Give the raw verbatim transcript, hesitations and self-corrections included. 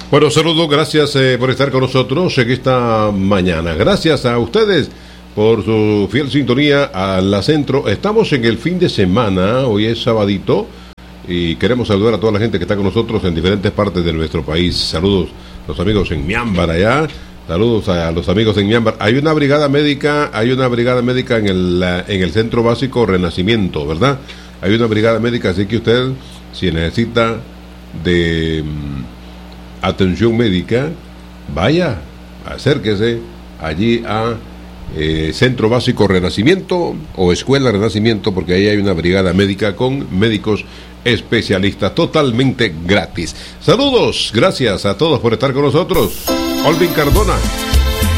Bueno, saludos, gracias eh, por estar con nosotros en esta mañana. Gracias a ustedes por su fiel sintonía a la Centro. Estamos en el fin de semana, hoy es sabadito, y queremos saludar a toda la gente que está con nosotros en diferentes partes de nuestro país. Saludos a los amigos en Miámbar allá, saludos a los amigos en Miámbar. Hay una brigada médica, hay una brigada médica en el, en el Centro Básico Renacimiento, ¿verdad? Hay una brigada médica, así que usted, si necesita de atención médica, vaya, acérquese allí a eh, Centro Básico Renacimiento o Escuela Renacimiento, porque ahí hay una brigada médica con médicos especialistas totalmente gratis. Saludos, gracias a todos por estar con nosotros. Olvin Cardona.